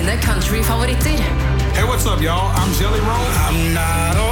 dine countryfavoritter. Hey, what's up, y'all? I'm Jelly Roll. I'm not